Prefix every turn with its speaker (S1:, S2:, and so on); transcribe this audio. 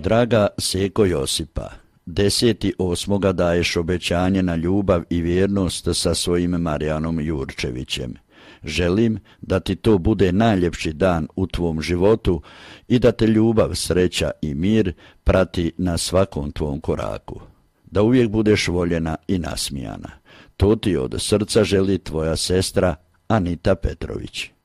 S1: Draga Seko Josipa, 10.8. daješ obećanje na ljubav i vjernost sa svojim Marijanom Jurčevićem. Želim da ti to bude najljepši dan u tvom životu i da te ljubav, sreća i mir prati na svakom tvom koraku. Da uvijek budeš voljena i nasmijana. To ti od srca želi tvoja sestra Anita Petrović.